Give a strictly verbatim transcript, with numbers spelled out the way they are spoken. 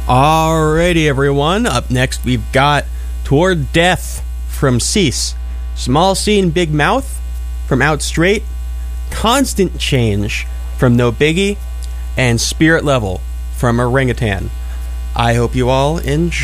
Alrighty, everyone. Up next, we've got Toward Death from Cease, Small Scene, Big Mouth from Out Straight, Constant Change from No Biggie, and Spirit Level from Orangutan. I hope you all enjoy.